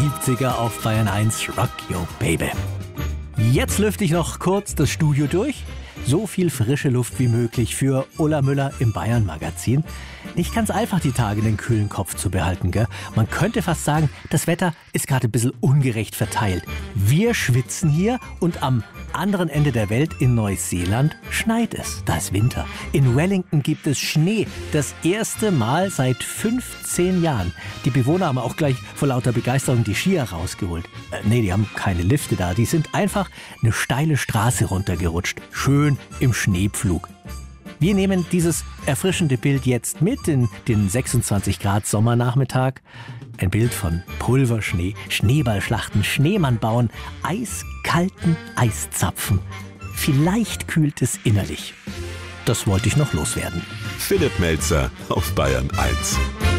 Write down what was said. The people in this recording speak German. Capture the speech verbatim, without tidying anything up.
siebziger auf Bayern eins, Rock Your Baby. Jetzt lüfte ich noch kurz das Studio durch. So viel frische Luft wie möglich für Ulla Müller im Bayern-Magazin. Nicht ganz einfach, die Tage den kühlen Kopf zu behalten, gell? Man könnte fast sagen, das Wetter ist gerade ein bisschen ungerecht verteilt. Wir schwitzen hier und am anderen Ende der Welt in Neuseeland schneit es. Da ist Winter. In Wellington gibt es Schnee. Das erste Mal seit fünfzehn Jahren. Die Bewohner haben auch gleich vor lauter Begeisterung die Skier rausgeholt. Äh, nee, die haben keine Lifte da. Die sind einfach eine steile Straße runtergerutscht. Schön im Schneepflug. Wir nehmen dieses erfrischende Bild jetzt mit in den sechsundzwanzig Grad Sommernachmittag. Ein Bild von Pulverschnee, Schneeballschlachten, Schneemann bauen, eiskalten Eiszapfen. Vielleicht kühlt es innerlich. Das wollte ich noch loswerden. Philipp Melzer auf Bayern eins.